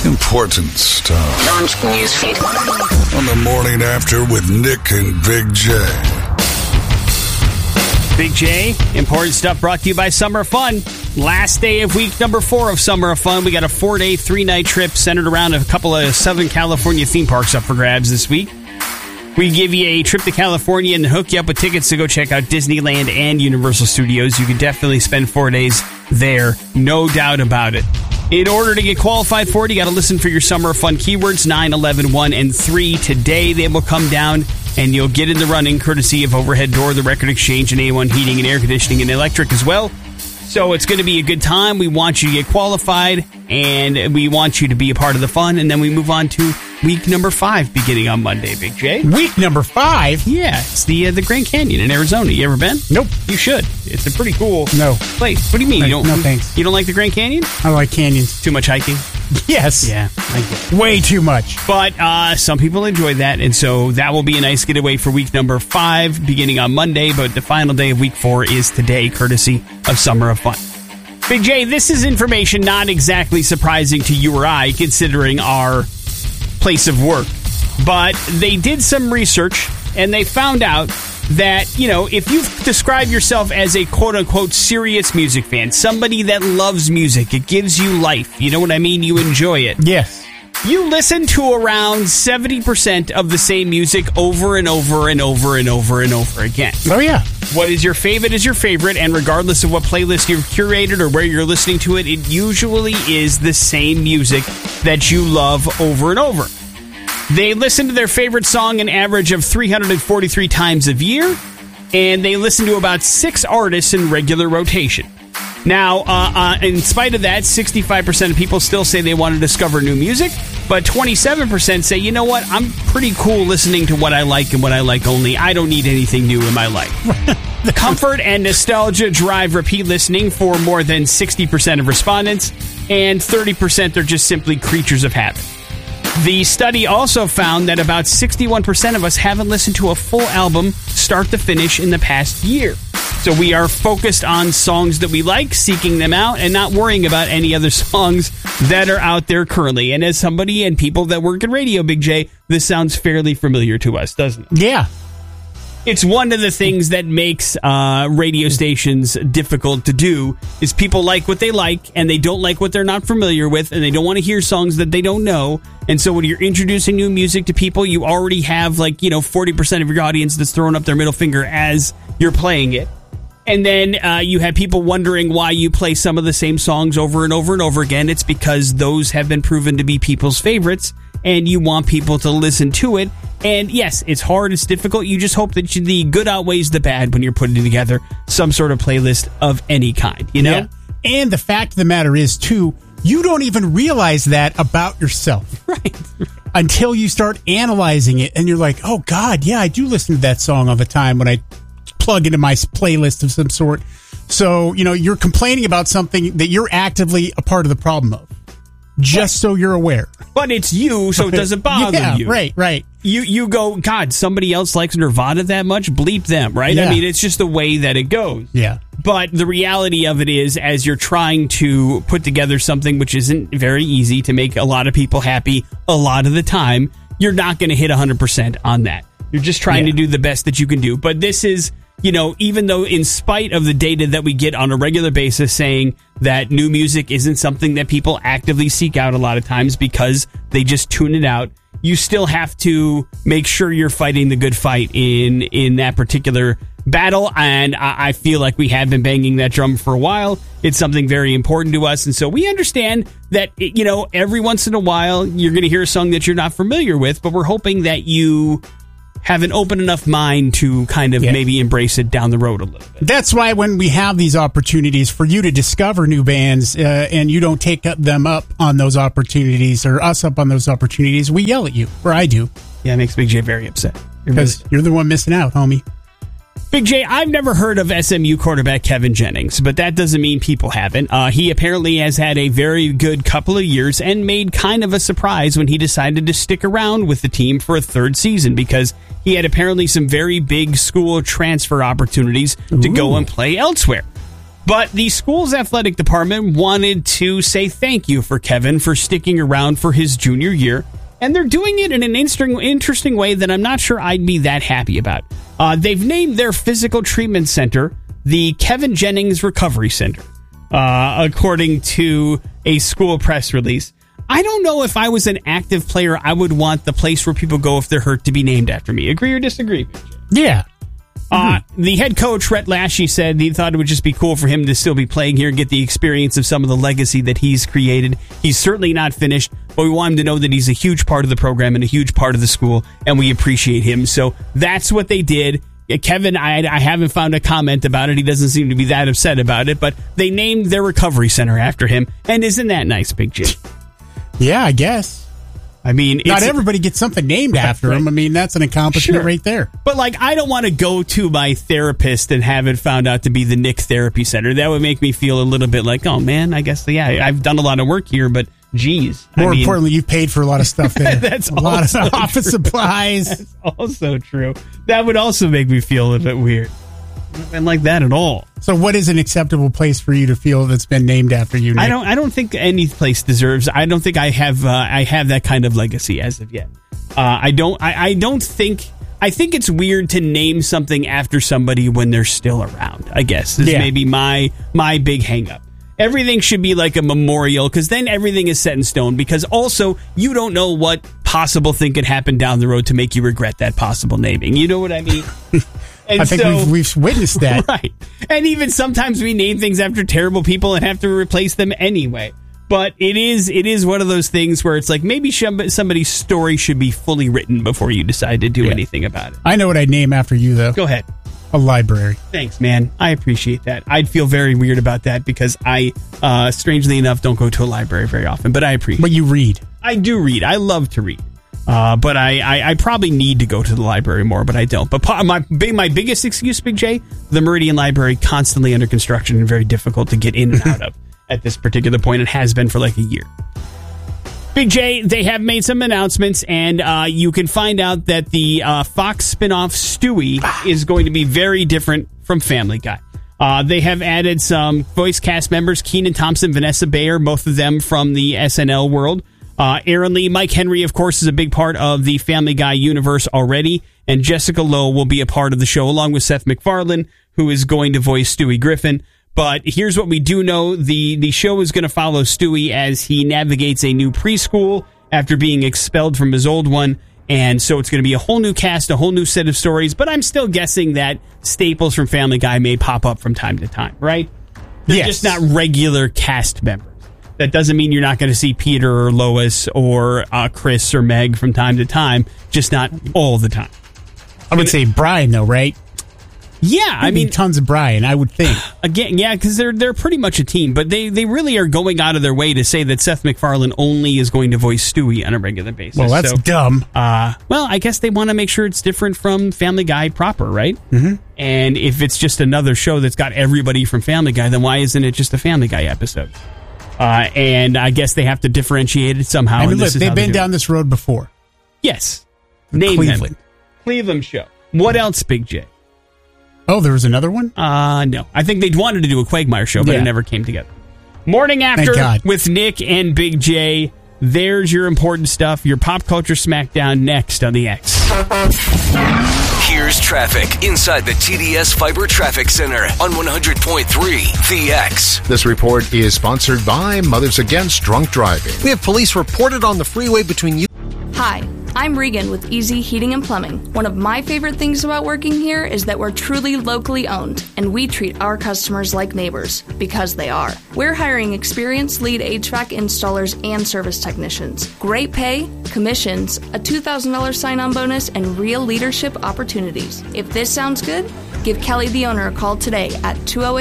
Important stuff. Launch newsfeed. On the morning after with Nick and Big J. Big J, important stuff brought to you by Summer Fun. Last day of week number 4 of Summer of Fun. We got a 4-day, 3-night trip centered around a couple of Southern California theme parks up for grabs this week. We give you a trip to California and hook you up with tickets to go check out Disneyland and Universal Studios. You can definitely spend 4 days there, no doubt about it. In order to get qualified for it, you got to listen for your Summer of Fun keywords, 9, 11, 1, and 3. Today, they will come down, and you'll get in the running courtesy of Overhead Door, The Record Exchange, and A1 Heating and Air Conditioning and Electric as well. So it's going to be a good time. We want you to get qualified, and we want you to be a part of the fun. And then we move on to week number 5 beginning on Monday, Big J. Week number 5? Yeah, it's the Grand Canyon in Arizona. You ever been? Nope. You should. It's a pretty cool place. What do you mean? No thanks. You don't like the Grand Canyon? I like canyons. Too much hiking? Yes. Yeah, I get it. Way too much. But some people enjoy that, and so that will be a nice getaway for week number 5 beginning on Monday, but the final day of week 4 is today, courtesy of Summer of Fun. Big J, this is information not exactly surprising to you or I, considering our place of work. But they did some research, and they found out that, you know, if you describe yourself as a quote-unquote serious music fan, somebody that loves music, it gives you life, you know what I mean? You enjoy it. Yes. You listen to around 70% of the same music over and over and over and over and over again. Oh, yeah. What is your favorite, and regardless of what playlist you've curated or where you're listening to it, it usually is the same music that you love over and over. They listen to their favorite song an average of 343 times a year, and they listen to about 6 artists in regular rotation. Now, in spite of that, 65% of people still say they want to discover new music, but 27% say, you know what, I'm pretty cool listening to what I like and what I like only. I don't need anything new in my life. Comfort and nostalgia drive repeat listening for more than 60% of respondents, and 30% are just simply creatures of habit. The study also found that about 61% of us haven't listened to a full album start to finish in the past year. So we are focused on songs that we like, seeking them out, and not worrying about any other songs that are out there currently. And as somebody and people that work in radio, Big J, this sounds fairly familiar to us, doesn't it? Yeah. It's one of the things that makes radio stations difficult to do is people like what they like and they don't like what they're not familiar with and they don't want to hear songs that they don't know. And so when you're introducing new music to people, you already have 40% of your audience that's throwing up their middle finger as you're playing it. And then you have people wondering why you play some of the same songs over and over and over again. It's because those have been proven to be people's favorites, and you want people to listen to it. And yes, it's hard, it's difficult. You just hope that the good outweighs the bad when you're putting together some sort of playlist of any kind, you know? Yeah. And the fact of the matter is, too, you don't even realize that about yourself. Right. Until you start analyzing it, and you're like, oh, God, yeah, I do listen to that song all the time when I plug into my playlist of some sort. So, you're complaining about something that you're actively a part of the problem of. Just so you're aware. But it's you, so it doesn't bother you. Right. You go, God, somebody else likes Nirvana that much? Bleep them, right? Yeah. I mean, it's just the way that it goes. Yeah. But the reality of it is, as you're trying to put together something which isn't very easy to make a lot of people happy a lot of the time, you're not going to hit 100% on that. You're just trying to do the best that you can do. But this is... even though in spite of the data that we get on a regular basis saying that new music isn't something that people actively seek out a lot of times because they just tune it out, you still have to make sure you're fighting the good fight in that particular battle. And I feel like we have been banging that drum for a while. It's something very important to us. And so we understand that, every once in a while you're going to hear a song that you're not familiar with, but we're hoping that you have an open enough mind to kind of maybe embrace it down the road a little bit. That's why when we have these opportunities for you to discover new bands and you don't take them up on those opportunities or us up on those opportunities, we yell at you, or I do. Yeah, it makes Big J very upset. Because you're the one missing out, homie. Big J, I've never heard of SMU quarterback Kevin Jennings, but that doesn't mean people haven't. He apparently has had a very good couple of years and made kind of a surprise when he decided to stick around with the team for a third season because he had apparently some very big school transfer opportunities to go and play elsewhere. But the school's athletic department wanted to say thank you for Kevin for sticking around for his junior year. And they're doing it in an interesting way that I'm not sure I'd be that happy about. They've named their physical treatment center the Kevin Jennings Recovery Center, according to a school press release. I don't know if I was an active player, I would want the place where people go if they're hurt to be named after me. Agree or disagree? Yeah. The head coach, Rhett Lashey, said he thought it would just be cool for him to still be playing here and get the experience of some of the legacy that he's created. He's certainly not finished, but we want him to know that he's a huge part of the program and a huge part of the school, and we appreciate him. So that's what they did. Kevin, I haven't found a comment about it. He doesn't seem to be that upset about it, but they named their recovery center after him. And isn't that nice, Big J? Yeah, I guess. I mean, not everybody gets something named after him. I mean, that's an accomplishment right there. But, like, I don't want to go to my therapist and have it found out to be the Nick Therapy Center. That would make me feel a little bit like, oh, man, I guess, yeah, I've done a lot of work here, but geez. More importantly, you've paid for a lot of stuff there. That's a lot of office supplies. That's also true. That would also make me feel a little bit weird. I don't like that at all. So what is an acceptable place for you to feel that's been named after you, Nick? I don't think any place deserves. I don't think I have that kind of legacy as of yet. I think it's weird to name something after somebody when they're still around, I guess. This is maybe my big hang up. Everything should be like a memorial, because then everything is set in stone, because also you don't know what possible thing could happen down the road to make you regret that possible naming. You know what I mean? And I think we've witnessed that. Right. And even sometimes we name things after terrible people and have to replace them anyway. But it is one of those things where it's like maybe somebody's story should be fully written before you decide to do anything about it. I know what I'd name after you, though. Go ahead. A library. Thanks, man. I appreciate that. I'd feel very weird about that because I, strangely enough, don't go to a library very often. But I appreciate it. But you read. I do read. I love to read. But I probably need to go to the library more, but I don't. But my biggest excuse, Big J, the Meridian Library, constantly under construction and very difficult to get in and out of at this particular point. It has been for like a year. Big J, they have made some announcements, and you can find out that the Fox spinoff Stewie is going to be very different from Family Guy. They have added some voice cast members, Kenan Thompson, Vanessa Bayer, both of them from the SNL world. Aaron Lee, Mike Henry, of course, is a big part of the Family Guy universe already, and Jessica Lowe will be a part of the show, along with Seth MacFarlane, who is going to voice Stewie Griffin. But here's what we do know. The show is going to follow Stewie as he navigates a new preschool after being expelled from his old one. And so it's going to be a whole new cast, a whole new set of stories. But I'm still guessing that staples from Family Guy may pop up from time to time, right? They're just not regular cast members. That doesn't mean you're not going to see Peter or Lois or Chris or Meg from time to time, just not all the time. I would say Brian, though, right? Yeah, I mean, tons of Brian, I would think. Again, yeah, because they're pretty much a team, but they really are going out of their way to say that Seth MacFarlane only is going to voice Stewie on a regular basis. Well, that's dumb. Well, I guess they want to make sure it's different from Family Guy proper, right? Mm-hmm. And if it's just another show that's got everybody from Family Guy, then why isn't it just a Family Guy episode? And I guess they have to differentiate it somehow. I mean, look, they've been down this road before. Yes. Name Cleveland. them. Cleveland show. What else, Big J? Oh, there was another one? No. I think they'd wanted to do a Quagmire show, but it never came together. Morning After with Nick and Big J. There's your important stuff, your pop culture smackdown next on the X. Here's traffic inside the TDS Fiber Traffic Center on 100.3 The X. This report is sponsored by Mothers Against Drunk Driving. We have police reported on the freeway between you. Hi, I'm Regan with Easy Heating and Plumbing. One of my favorite things about working here is that we're truly locally owned, and we treat our customers like neighbors, because they are. We're hiring experienced lead HVAC installers and service technicians. Great pay, commissions, a $2,000 sign-on bonus, and real leadership opportunities. If this sounds good, give Kelly, the owner, a call today at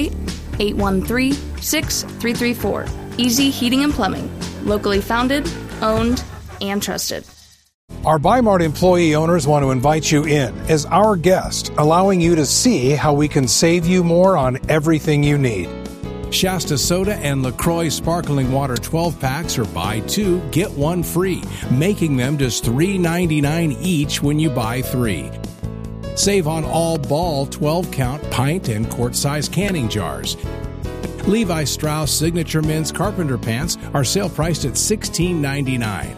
208-813-6334. Easy Heating and Plumbing. Locally founded, owned, and trusted. Our Bi-Mart employee owners want to invite you in as our guest, allowing you to see how we can save you more on everything you need. Shasta Soda and LaCroix Sparkling Water 12-packs are buy two, get one free, making them just $3.99 each when you buy three. Save on all Ball 12-count pint and quart-size canning jars. Levi Strauss Signature Men's Carpenter Pants are sale priced at $16.99.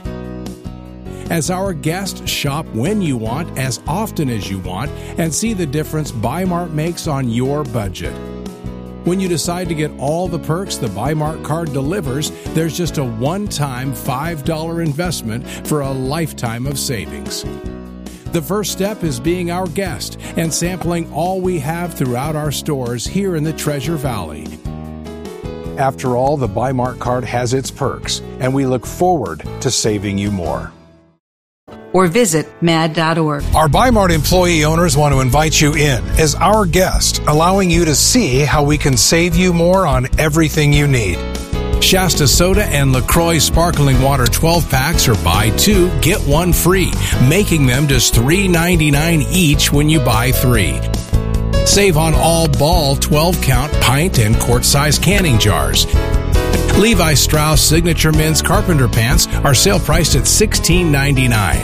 As our guest, shop when you want, as often as you want, and see the difference Bi-Mart makes on your budget. When you decide to get all the perks the Bi-Mart card delivers, there's just a one-time $5 investment for a lifetime of savings. The first step is being our guest and sampling all we have throughout our stores here in the Treasure Valley. After all, the Bi-Mart card has its perks, and we look forward to saving you more. Or visit mad.org. Our Bi-Mart employee owners want to invite you in as our guest, allowing you to see how we can save you more on everything you need. Shasta Soda and LaCroix Sparkling Water 12-packs are buy two, get one free, making them just $3.99 each when you buy three. Save on all Ball 12-count pint and quart-size canning jars. Levi Strauss Signature Men's Carpenter Pants are sale priced at $16.99.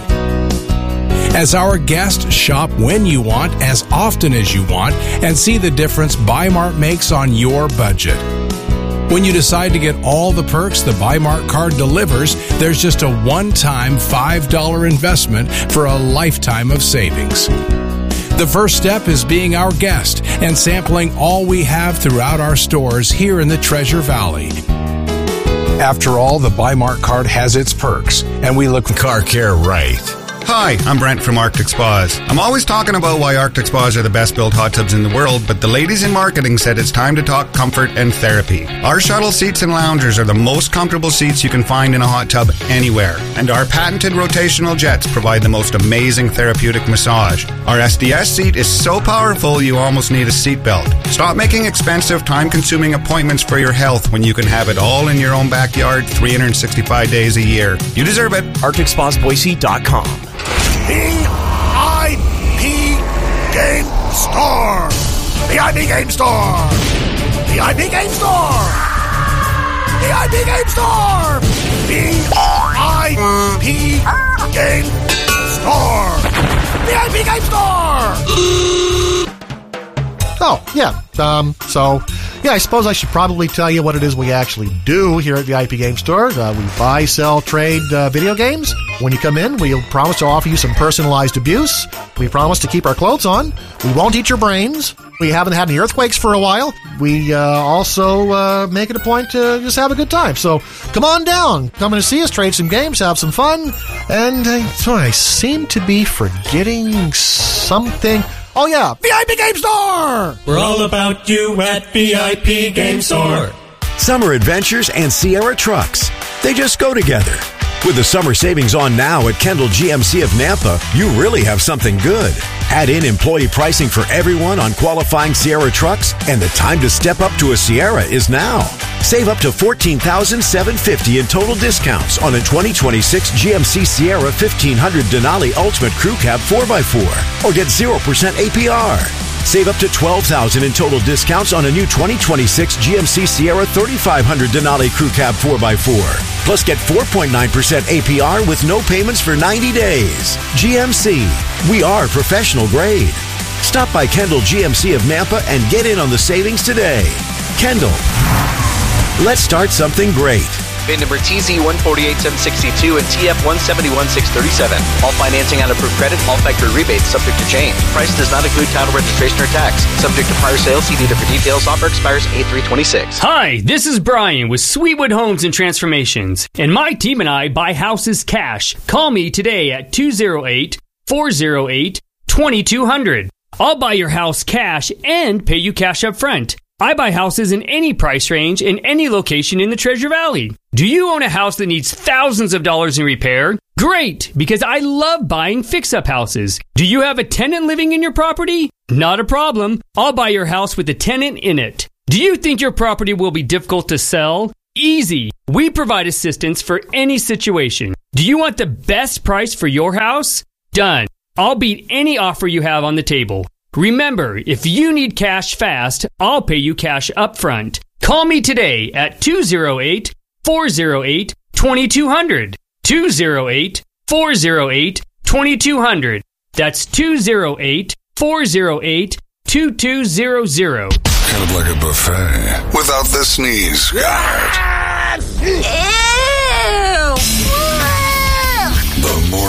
As our guest, shop when you want, as often as you want, and see the difference Bi-Mart makes on your budget. When you decide to get all the perks the Bi-Mart card delivers, there's just a one-time $5 investment for a lifetime of savings. The first step is being our guest and sampling all we have throughout our stores here in the Treasure Valley. After all, the Bi-Mart card has its perks, and we look Car Care Right. Hi, I'm Brent from Arctic Spas. I'm always talking about why Arctic Spas are the best built hot tubs in the world, but the ladies in marketing said it's time to talk comfort and therapy. Our shuttle seats and loungers are the most comfortable seats you can find in a hot tub anywhere, and our patented rotational jets provide the most amazing therapeutic massage. Our SDS seat is so powerful you almost need a seatbelt. Stop making expensive, time-consuming appointments for your health when you can have it all in your own backyard 365 days a year. You deserve it. ArcticSpasBoise.com. VIP Game Store! VIP Game Store! VIP Game Store! VIP Game Store! VIP Game Store! VIP Game Store! Oh, yeah. I suppose I should probably tell you what it is we actually do here at VIP Game Store. We buy, sell, trade video games. When you come in, we'll promise to offer you some personalized abuse. We promise to keep our clothes on. We won't eat your brains. We haven't had any earthquakes for a while. We also make it a point to just have a good time. So come on down. Come in and see us, trade some games, have some fun. And I seem to be forgetting something. Oh, yeah, VIP Game Store! We're all about you at VIP Game Store. Summer adventures and Sierra trucks. They just go together. With the summer savings on now at Kendall GMC of Nampa, you really have something good. Add in employee pricing for everyone on qualifying Sierra trucks, and the time to step up to a Sierra is now. Save up to $14,750 in total discounts on a 2026 GMC Sierra 1500 Denali Ultimate Crew Cab 4x4 or get 0% APR. Save up to $12,000 in total discounts on a new 2026 GMC Sierra 3500 Denali Crew Cab 4x4. Plus get 4.9% APR with no payments for 90 days. GMC. We are professional grade. Stop by Kendall GMC of Nampa and get in on the savings today. Kendall. Let's start something great. VIN number TZ148762 and TF171637. All financing on approved credit, all factory rebates subject to change. Price does not include title, registration, or tax. Subject to prior sales. See dealer for details. Offer expires 8/3/26. Hi, this is Brian with Sweetwood Homes and Transformations, and my team and I buy houses cash. Call me today at 208-408-2200. I'll buy your house cash and pay you cash up front. I buy houses in any price range in any location in the Treasure Valley. Do you own a house that needs thousands of dollars in repair? Great, because I love buying fix-up houses. Do you have a tenant living in your property? Not a problem. I'll buy your house with a tenant in it. Do you think your property will be difficult to sell? Easy. We provide assistance for any situation. Do you want the best price for your house? Done. I'll beat any offer you have on the table. Remember, if you need cash fast, I'll pay you cash up front. Call me today at 208-408-2200. 208-408-2200. That's 208-408-2200. kind of like a buffet without the sneeze guard.